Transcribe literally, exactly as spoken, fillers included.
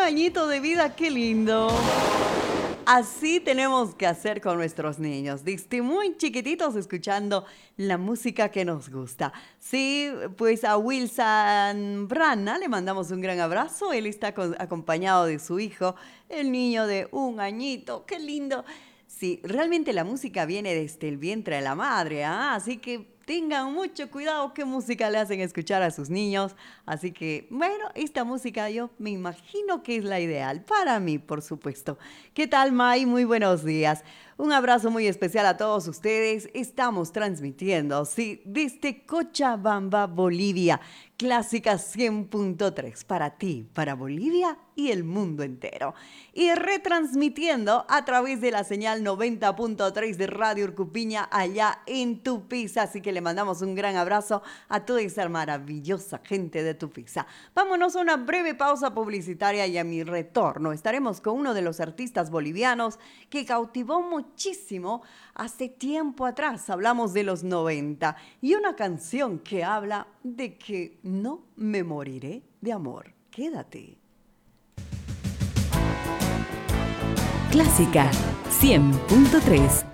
añito de vida, qué lindo. Así tenemos que hacer con nuestros niños, desde muy chiquititos escuchando la música que nos gusta. Sí, pues a Wilson Brana le mandamos un gran abrazo. Él está con- acompañado de su hijo, el niño de un añito. ¡Qué lindo! Sí, realmente la música viene desde el vientre de la madre, ¿ah? Así que tengan mucho cuidado qué música le hacen escuchar a sus niños. Así que, bueno, esta música yo me imagino que es la ideal para mí, por supuesto. ¿Qué tal, May? Muy buenos días. Un abrazo muy especial a todos ustedes. Estamos transmitiendo, sí, desde Cochabamba, Bolivia. Clásica cien punto tres para ti, para Bolivia y el mundo entero. Y retransmitiendo a través de la señal noventa punto tres de Radio Urcupiña allá en Tupiza. Así que le mandamos un gran abrazo a toda esa maravillosa gente de Tupiza. Vámonos a una breve pausa publicitaria y a mi retorno estaremos con uno de los artistas bolivianos que cautivó muchísimo hace tiempo atrás. Hablamos de los noventa y una canción que habla de que no me moriré de amor. Quédate. Clásica cien punto tres.